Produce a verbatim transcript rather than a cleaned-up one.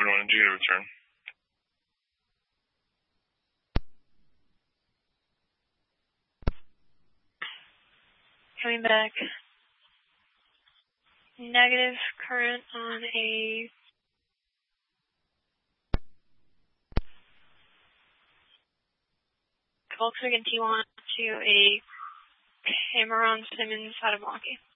seven one G to return. Coming back. Negative current on a Volkswagen T one to a Cameron Simmons out of Milwaukee.